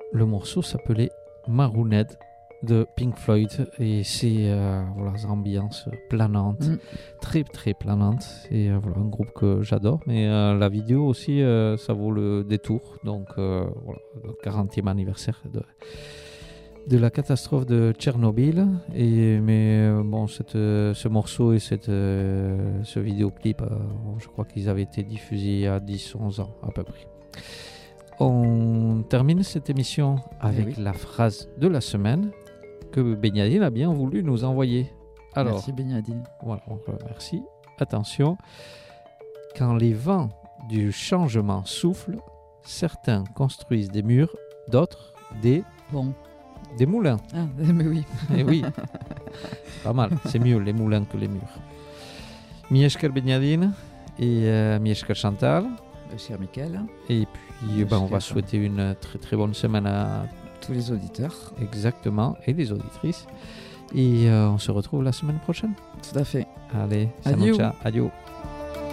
le morceau s'appelait Marooned de Pink Floyd et c'est voilà, cette ambiance planante, très très planante. Et voilà, un groupe que j'adore, mais la vidéo aussi, ça vaut le détour. Donc voilà, le 40e anniversaire de la catastrophe de Tchernobyl. Mais bon, ce morceau et ce vidéoclip, je crois qu'ils avaient été diffusés il y a 10-11 ans à peu près. On termine cette émission avec la phrase de la semaine que Benyadine a bien voulu nous envoyer. Alors, merci Benyadine. Voilà, merci. Attention, quand les vents du changement soufflent, certains construisent des murs, d'autres des moulins. Ah, mais oui. Et oui, pas mal. C'est mieux les moulins que les murs. Mieshker Benyadine et Mieshker Chantal. Cher Michael. Et puis, on va souhaiter une très très bonne semaine à tous les auditeurs. Exactement, et les auditrices. Et on se retrouve la semaine prochaine. Tout à fait. Allez, adieu. Adieu.